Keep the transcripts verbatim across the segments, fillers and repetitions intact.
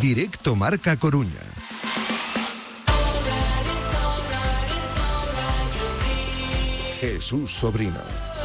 Directo Marca Coruña. Jesús Sobrino.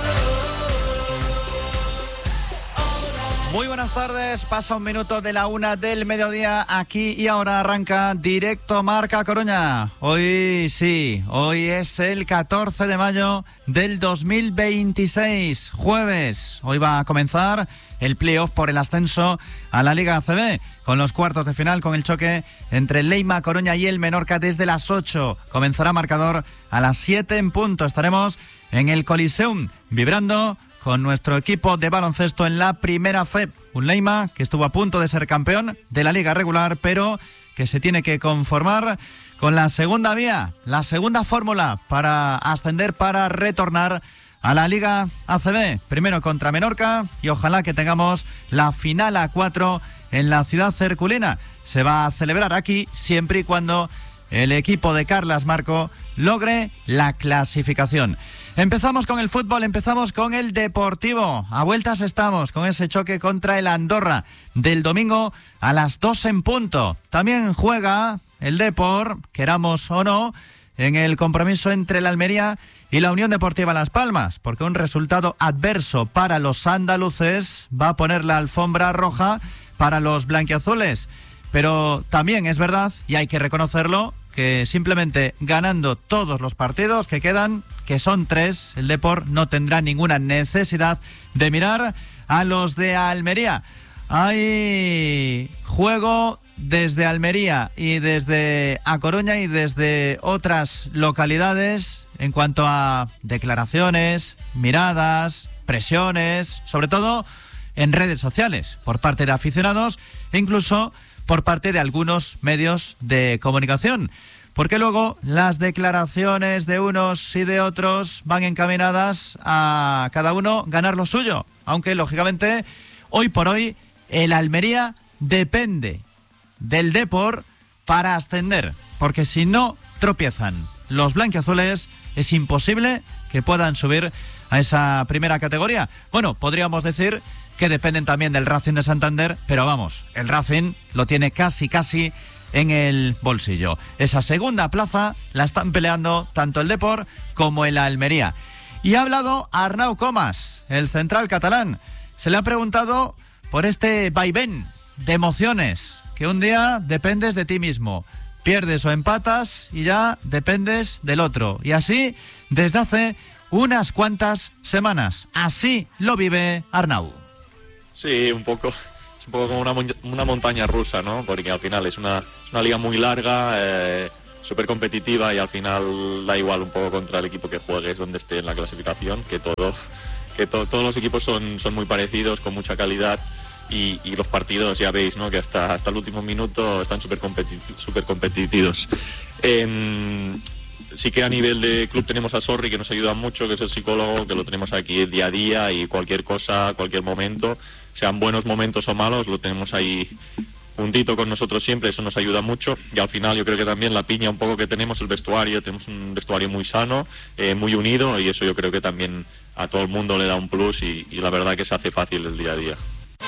Muy buenas tardes, pasa un minuto de la una del mediodía, aquí y ahora arranca Directo Marca Coruña. Hoy sí, hoy es el catorce de mayo del dos mil veintiséis, jueves. Hoy va a comenzar el playoff por el ascenso a la Liga A C B, con los cuartos de final, con el choque entre el Leima Coruña y el Menorca desde las ocho. Comenzará marcador a las siete en punto. Estaremos en el Coliseum vibrando con nuestro equipo de baloncesto en la primera F E P. Un Leima que estuvo a punto de ser campeón de la liga regular, pero que se tiene que conformar con la segunda vía, la segunda fórmula para ascender, para retornar a la Liga A C B. Primero contra Menorca y ojalá que tengamos la final a cuatro en la ciudad herculina. Se va a celebrar aquí siempre y cuando el equipo de Carlas Marco logre la clasificación. Empezamos con el fútbol, empezamos con el Deportivo. A vueltas estamos con ese choque contra el Andorra del domingo a las dos en punto. También juega el Depor, queramos o no, en el compromiso entre la Almería y la Unión Deportiva Las Palmas, porque un resultado adverso para los andaluces va a poner la alfombra roja para los blanquiazules. Pero también es verdad, y hay que reconocerlo, que simplemente ganando todos los partidos que quedan, que son tres, el Depor no tendrá ninguna necesidad de mirar a los de Almería. Hay juego desde Almería y desde A Coruña y desde otras localidades en cuanto a declaraciones, miradas, presiones, sobre todo en redes sociales, por parte de aficionados e incluso por parte de algunos medios de comunicación, porque luego las declaraciones de unos y de otros van encaminadas a cada uno ganar lo suyo, aunque lógicamente hoy por hoy el Almería depende del Depor para ascender, porque si no tropiezan los blanquiazules es imposible que puedan subir a esa primera categoría. Bueno, podríamos decir que dependen también del Racing de Santander, pero vamos, el Racing lo tiene casi casi en el bolsillo. Esa segunda plaza la están peleando tanto el Depor como el Almería. Y ha hablado Arnau Comas, el central catalán. Se le ha preguntado por este vaivén de emociones, que un día dependes de ti mismo, pierdes o empatas y ya dependes del otro. Y así desde hace unas cuantas semanas. Así lo vive Arnau. Sí, un poco, es un poco como una, una montaña rusa, ¿no? Porque al final es una, es una liga muy larga, eh, súper competitiva y al final da igual un poco contra el equipo que juegues, donde esté en la clasificación, que todo, que to, todos los equipos son, son muy parecidos, con mucha calidad y, y los partidos ya veis, ¿no? Que hasta, hasta el último minuto están súper competi súper competitivos. Eh, Sí que a nivel de club tenemos a Sorry, que nos ayuda mucho, que es el psicólogo, que lo tenemos aquí día a día y cualquier cosa, cualquier momento, sean buenos momentos o malos, lo tenemos ahí juntito con nosotros siempre, eso nos ayuda mucho. Y al final yo creo que también la piña un poco que tenemos, el vestuario, tenemos un vestuario muy sano, eh, muy unido y eso yo creo que también a todo el mundo le da un plus y, y la verdad que se hace fácil el día a día.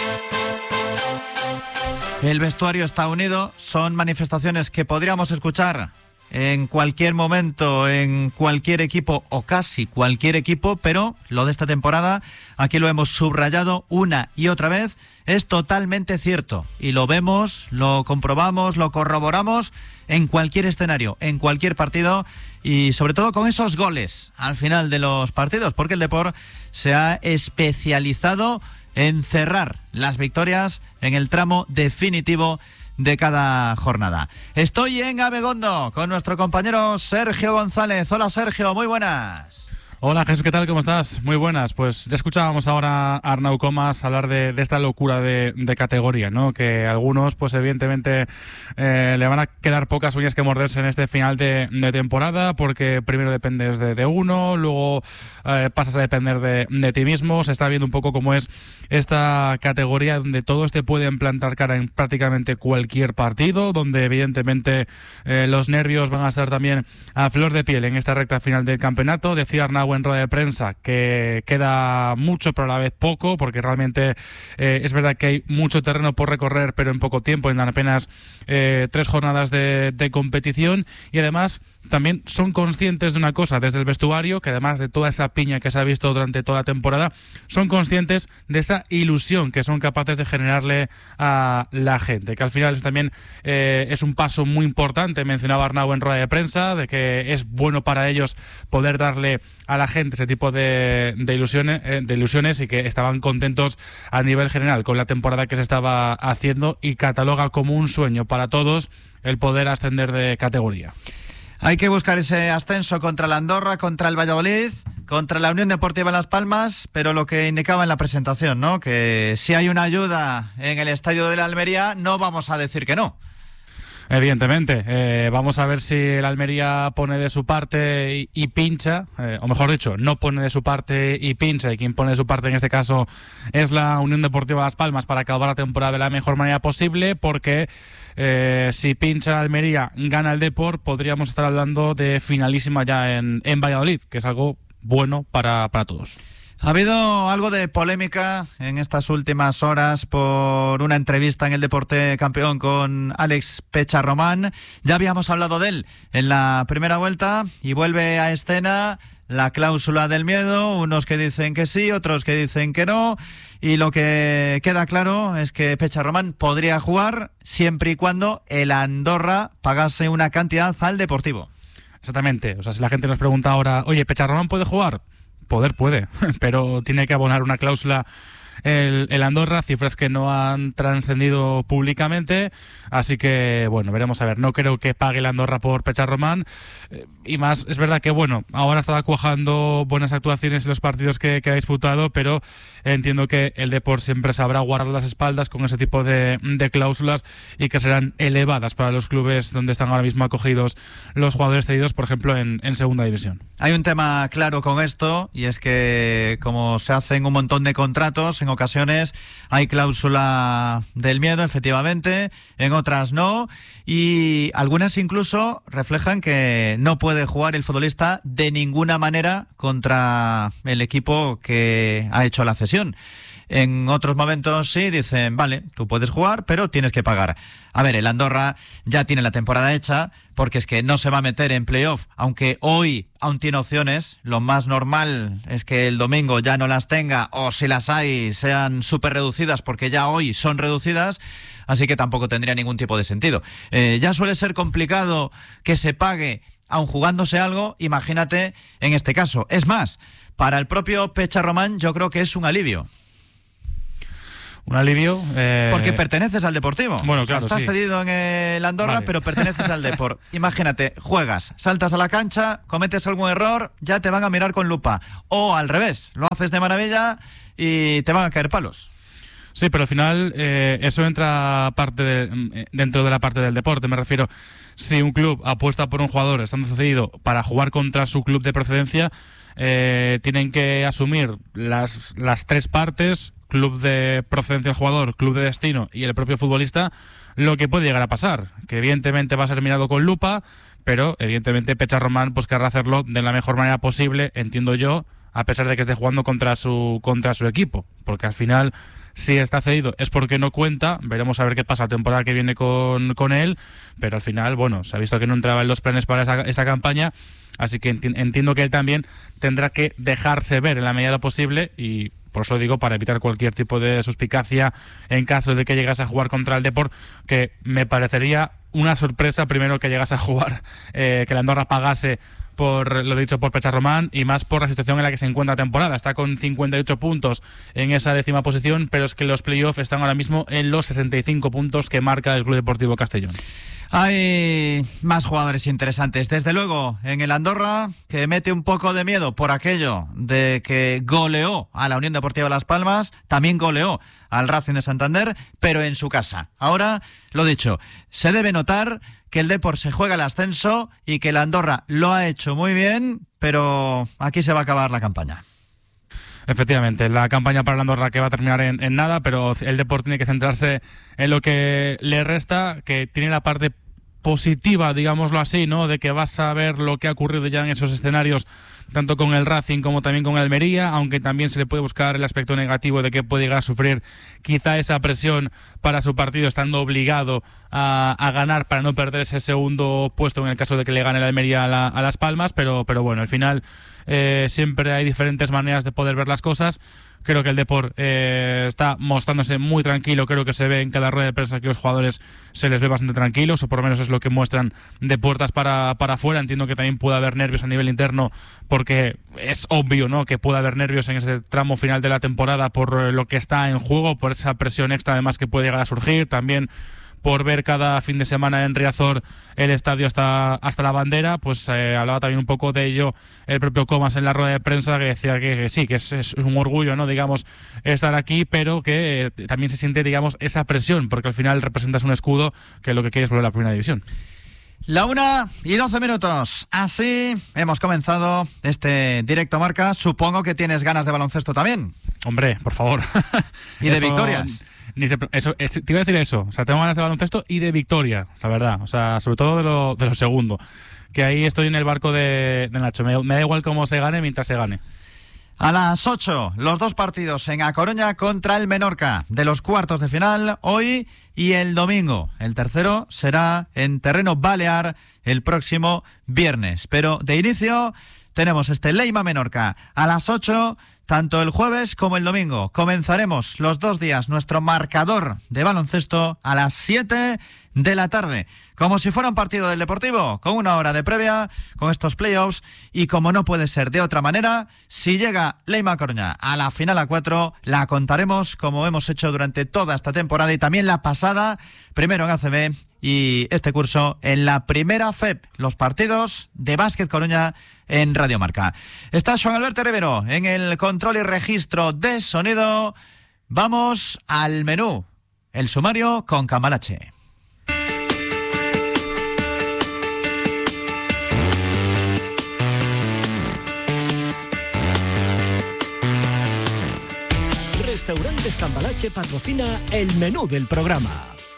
El vestuario está unido, son manifestaciones que podríamos escuchar en cualquier momento, en cualquier equipo o casi cualquier equipo, pero lo de esta temporada, aquí lo hemos subrayado una y otra vez, es totalmente cierto y lo vemos, lo comprobamos, lo corroboramos en cualquier escenario, en cualquier partido y sobre todo con esos goles al final de los partidos, porque el Depor se ha especializado en cerrar las victorias en el tramo definitivo de cada jornada. Estoy en Abegondo con nuestro compañero Sergio González. Hola Sergio, muy buenas. Hola Jesús, ¿qué tal? ¿Cómo estás? Muy buenas. Pues ya escuchábamos ahora a Arnau Comas hablar de, de esta locura de, de categoría, ¿no? Que a algunos, pues evidentemente, eh, le van a quedar pocas uñas que morderse en este final de, de temporada, porque primero dependes de, de uno, luego eh, pasas a depender de, de ti mismo. Se está viendo un poco cómo es esta categoría donde todos te pueden plantar cara en prácticamente cualquier partido, donde evidentemente eh, los nervios van a estar también a flor de piel en esta recta final del campeonato. Decía Arnau Arnau en rueda de prensa que queda mucho pero a la vez poco, porque realmente eh, es verdad que hay mucho terreno por recorrer pero en poco tiempo, en apenas eh, tres jornadas de, de competición, y además también son conscientes de una cosa desde el vestuario, que además de toda esa piña que se ha visto durante toda la temporada, son conscientes de esa ilusión que son capaces de generarle a la gente, que al final es también eh, es un paso muy importante. Mencionaba Arnau en rueda de prensa de que es bueno para ellos poder darle a la gente ese tipo de, de ilusiones eh, de ilusiones y que estaban contentos a nivel general con la temporada que se estaba haciendo, y cataloga como un sueño para todos el poder ascender de categoría. Hay que buscar ese ascenso contra la Andorra, contra el Valladolid, contra la Unión Deportiva Las Palmas, pero lo que indicaba en la presentación, ¿no? Que si hay una ayuda en el estadio de la Almería, no vamos a decir que no. Evidentemente, eh, vamos a ver si el Almería pone de su parte y, y pincha, eh, o mejor dicho, no pone de su parte y pincha, y quien pone de su parte en este caso es la Unión Deportiva Las Palmas para acabar la temporada de la mejor manera posible, porque eh, si pincha Almería, gana el Depor, podríamos estar hablando de finalísima ya en, en Valladolid, que es algo bueno para, para todos. Ha habido algo de polémica en estas últimas horas por una entrevista en el Deporte Campeón con Alex Pecharromán. Ya habíamos hablado de él en la primera vuelta y vuelve a escena la cláusula del miedo, unos que dicen que sí, otros que dicen que no, y lo que queda claro es que Pecharromán podría jugar siempre y cuando el Andorra pagase una cantidad al Deportivo. Exactamente, o sea, si la gente nos pregunta ahora, oye, ¿Pecharromán puede jugar? Poder puede, pero tiene que abonar una cláusula el, el Andorra, cifras que no han trascendido públicamente, así que bueno, veremos a ver. No creo que pague el Andorra por Pecharromán, eh, y más, es verdad que bueno, ahora estaba cuajando buenas actuaciones en los partidos que, que ha disputado, pero entiendo que el Depor siempre sabrá guardar las espaldas con ese tipo de, de cláusulas, y que serán elevadas para los clubes donde están ahora mismo acogidos los jugadores cedidos, por ejemplo en, en segunda división. Hay un tema claro con esto, y es que como se hacen un montón de contratos, en ocasiones hay cláusula del miedo, efectivamente, en otras no, y algunas incluso reflejan que no puede jugar el futbolista de ninguna manera contra el equipo que ha hecho la cesión. En otros momentos sí dicen, vale, tú puedes jugar, pero tienes que pagar. A ver, el Andorra ya tiene la temporada hecha, porque es que no se va a meter en playoff, aunque hoy aún tiene opciones. Lo más normal es que el domingo ya no las tenga, o si las hay, sean súper reducidas, porque ya hoy son reducidas, así que tampoco tendría ningún tipo de sentido. Eh, ya suele ser complicado que se pague aun jugándose algo, imagínate en este caso. Es más, para el propio Pecharromán yo creo que es un alivio. Un alivio. Eh... Porque perteneces al Deportivo. Bueno, claro, Estás sí. cedido en el Andorra, vale, pero perteneces al Depor. Imagínate, juegas, saltas a la cancha, cometes algún error, ya te van a mirar con lupa. O al revés, lo haces de maravilla y te van a caer palos. Sí, pero al final eh, eso entra parte de, dentro de la parte del deporte. Me refiero, si un club apuesta por un jugador estando cedido para jugar contra su club de procedencia, eh, tienen que asumir las, las tres partes: club de procedencia del jugador, club de destino y el propio futbolista, lo que puede llegar a pasar, que evidentemente va a ser mirado con lupa, pero evidentemente Pecharromán pues querrá hacerlo de la mejor manera posible, entiendo yo, a pesar de que esté jugando contra su contra su equipo, porque al final, si está cedido es porque no cuenta. Veremos a ver qué pasa la temporada que viene con, con él, pero al final, bueno, se ha visto que no entraba en los planes para esa, esta campaña, así que enti- entiendo que él también tendrá que dejarse ver en la medida de lo posible, y por eso digo, para evitar cualquier tipo de suspicacia en caso de que llegase a jugar contra el Depor, que me parecería una sorpresa primero que llegase a jugar, eh, que la Andorra pagase por lo dicho por Pecharromán, y más por la situación en la que se encuentra la temporada. Está con cincuenta y ocho puntos en esa décima posición, pero es que los playoffs están ahora mismo en los sesenta y cinco puntos que marca el Club Deportivo Castellón. Hay más jugadores interesantes, desde luego, en el Andorra, que mete un poco de miedo por aquello de que goleó a la Unión Deportiva Las Palmas, también goleó al Racing de Santander, pero en su casa. Ahora, lo dicho, se debe notar que el Depor se juega el ascenso y que el Andorra lo ha hecho muy bien, pero aquí se va a acabar la campaña. Efectivamente, la campaña para el Andorra que va a terminar en, en nada, pero el Depor tiene que centrarse en lo que le resta, que tiene la parte positiva, digámoslo así, ¿no? De que vas a ver lo que ha ocurrido ya en esos escenarios, tanto con el Racing como también con el Almería, aunque también se le puede buscar el aspecto negativo de que puede llegar a sufrir quizá esa presión para su partido, estando obligado a, a ganar para no perder ese segundo puesto en el caso de que le gane el Almería a, la, a Las Palmas, pero, pero bueno, al final eh, siempre hay diferentes maneras de poder ver las cosas. Creo que el Depor eh, está mostrándose muy tranquilo, creo que se ve en cada rueda de prensa que los jugadores se les ve bastante tranquilos, o por lo menos es lo que muestran de puertas para, para afuera. Entiendo que también puede haber nervios a nivel interno, porque es obvio, ¿no?, que puede haber nervios en ese tramo final de la temporada por lo que está en juego, por esa presión extra además que puede llegar a surgir, también por ver cada fin de semana en Riazor el estadio hasta, hasta la bandera. Pues eh, hablaba también un poco de ello el propio Comas en la rueda de prensa, que decía que, que sí, que es, es un orgullo, ¿no?, digamos, estar aquí, pero que eh, también se siente, digamos, esa presión, porque al final representas un escudo que lo que quiere es volver a la primera división. La una y doce minutos. Así hemos comenzado este directo marca. Supongo que tienes ganas de baloncesto también. Hombre, por favor. Y de Eso... victorias. Ni se, eso, es, te iba a decir eso, o sea, tengo ganas de baloncesto y de victoria, la verdad, o sea, sobre todo de lo, de lo segundo, que ahí estoy en el barco de, de Nacho, me, me da igual cómo se gane mientras se gane. A las ocho, los dos partidos en A Coruña contra el Menorca, de los cuartos de final, hoy y el domingo. El tercero será en terreno balear el próximo viernes, pero de inicio tenemos este Leima Menorca a las ocho, tanto el jueves como el domingo. Comenzaremos los dos días nuestro marcador de baloncesto a las siete de la tarde, como si fuera un partido del Deportivo, con una hora de previa, con estos playoffs, y como no puede ser de otra manera, si llega Leima Coruña a la final a cuatro, la contaremos como hemos hecho durante toda esta temporada y también la pasada, primero en A C B y este curso en la primera F E P, los partidos de Básquet Coruña en Radio Marca. Está Joan Alberto Rivero en el control y registro de sonido. Vamos al menú, el sumario con Cambalache. Restaurantes Cambalache patrocina el menú del programa.